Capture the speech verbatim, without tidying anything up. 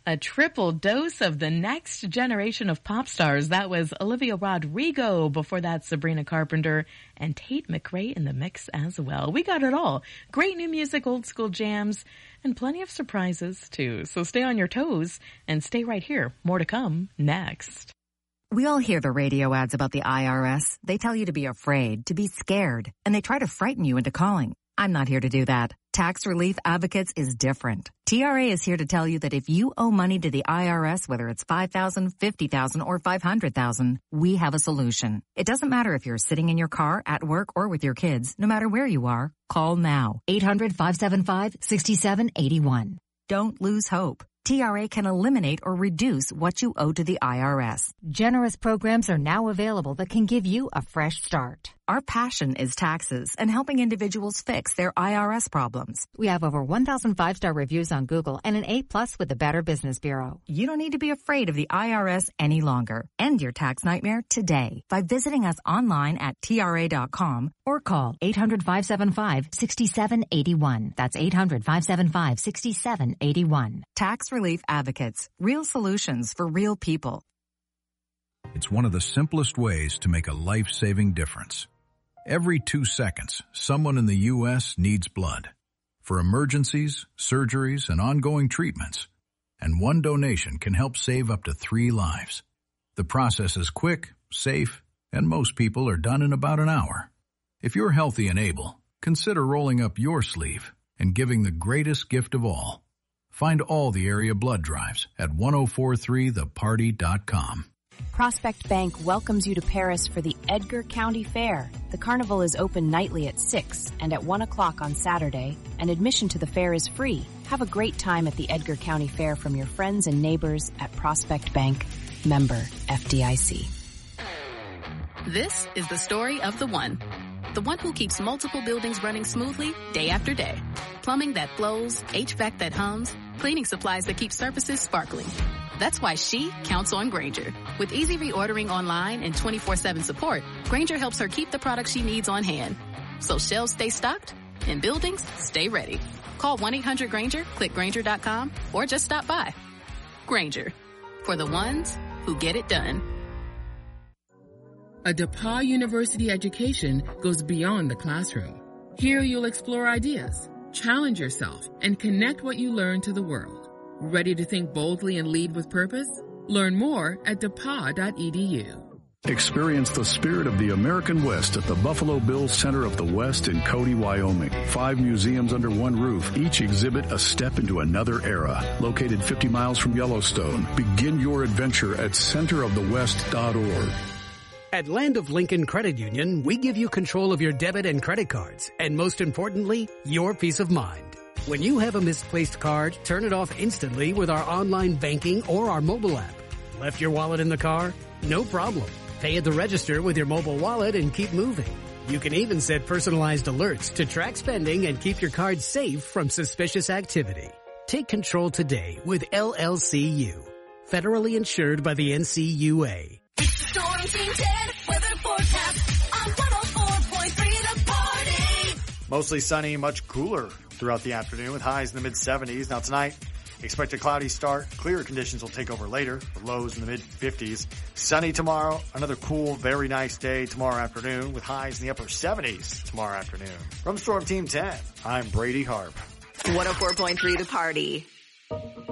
A triple dose of the next generation of pop stars. That was Olivia Rodrigo. Before that, Sabrina Carpenter and Tate McRae in the mix as well. We got it all. Great new music, old school jams, and plenty of surprises too. So stay on your toes and stay right here. More to come next. We all hear the radio ads about the I R S. They tell you to be afraid, to be scared, and they try to frighten you into calling. I'm not here to do that. Tax Relief Advocates is different. T R A is here to tell you that if you owe money to the I R S, whether it's five thousand dollars, fifty thousand dollars, or five hundred thousand dollars, we have a solution. It doesn't matter if you're sitting in your car, at work, or with your kids. No matter where you are, call now. eight hundred, five seven five, six seven eight one. Don't lose hope. T R A can eliminate or reduce what you owe to the I R S. Generous programs are now available that can give you a fresh start. Our passion is taxes and helping individuals fix their I R S problems. We have over one thousand five-star reviews on Google and an A plus with the Better Business Bureau. You don't need to be afraid of the I R S any longer. End your tax nightmare today by visiting us online at T R A dot com or call eight hundred, five seven five, six seven eight one. That's eight hundred, five seven five, six seven eight one. Tax Relief Advocates. Real solutions for real people. It's one of the simplest ways to make a life-saving difference. Every two seconds, someone in the U S needs blood for emergencies, surgeries, and ongoing treatments. And one donation can help save up to three lives. The process is quick, safe, and most people are done in about an hour. If you're healthy and able, consider rolling up your sleeve and giving the greatest gift of all. Find all the area blood drives at ten forty-three the party dot com. Prospect Bank welcomes you to Paris for the Edgar County Fair. The carnival is open nightly at six and at one o'clock on Saturday, and admission to the fair is free. Have a great time at the Edgar County Fair from your friends and neighbors at Prospect Bank. Member F D I C. This is the story of the one. The one who keeps multiple buildings running smoothly day after day. Plumbing that flows, H V A C that hums, cleaning supplies that keep surfaces sparkling. That's why she counts on Grainger. With easy reordering online and twenty-four seven support, Grainger helps her keep the products she needs on hand. So shelves stay stocked and buildings stay ready. Call one eight hundred Grainger, click Grainger dot com, or just stop by. Grainger, for the ones who get it done. A DePauw University education goes beyond the classroom. Here you'll explore ideas, challenge yourself, and connect what you learn to the world. Ready to think boldly and lead with purpose? Learn more at D E P A W dot E D U. Experience the spirit of the American West at the Buffalo Bills Center of the West in Cody, Wyoming. Five museums under one roof, each exhibit a step into another era. Located fifty miles from Yellowstone. Begin your adventure at center of the west dot org. At Land of Lincoln Credit Union, we give you control of your debit and credit cards, and most importantly, your peace of mind. When you have a misplaced card, turn it off instantly with our online banking or our mobile app. Left your wallet in the car? No problem. Pay at the register with your mobile wallet and keep moving. You can even set personalized alerts to track spending and keep your card safe from suspicious activity. Take control today with L L C U. Federally insured by the N C U A. Storm Team ten, weather forecast on one oh four point three The Party. Mostly sunny, much cooler throughout the afternoon with highs in the mid seventies. Now tonight, expect a cloudy start. Clearer conditions will take over later with lows in the mid fifties. Sunny tomorrow. Another cool, very nice day tomorrow afternoon with highs in the upper seventies tomorrow afternoon. From Storm Team ten, I'm Brady Harp. one oh four point three The Party.